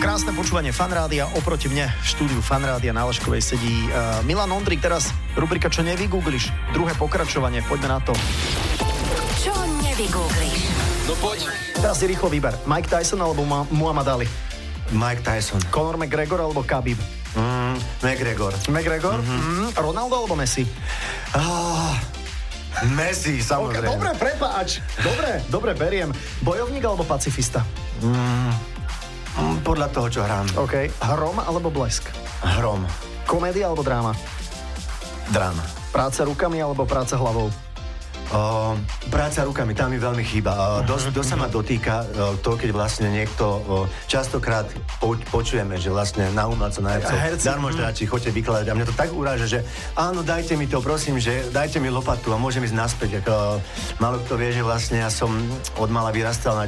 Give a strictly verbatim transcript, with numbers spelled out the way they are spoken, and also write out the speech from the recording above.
Krásne počúvanie Fanrádia. Oproti mne v štúdiu Fanrádia na Laškovej sedí uh, Milan Ondrík. Teraz rubrika Čo nevygoogliš. Druhé pokračovanie. Poďme na to. Čo nevygoogliš? No poď. Teraz si rýchlo vyber. Mike Tyson alebo Ma- Muhammad Ali? Mike Tyson. Conor McGregor alebo Khabib? Mm, McGregor. McGregor? Mm-hmm. Mm, Ronaldo alebo Messi? Ah, Messi, samozrejme. Okay, dobre, prepáč. Dobre, dobre, beriem. Bojovník alebo pacifista? Mm, mm, podľa toho, čo hrám. OK. Hrom alebo blesk? Hrom. Komédia alebo dráma? Dráma. Práca rukami alebo práca hlavou? O, práca rukami, tam mi veľmi chýba. O, dosť, dosť sa ma dotýka o, to, keď vlastne niekto, o, častokrát po, počujeme, že vlastne na umelcov, na hercov, darmo žráči, choďte vykladať. A mňa to tak uráža, že áno, dajte mi to, prosím, že dajte mi lopatu a môžem ísť naspäť. Ako, málo kto vie, že vlastne ja som od mala vyrastal na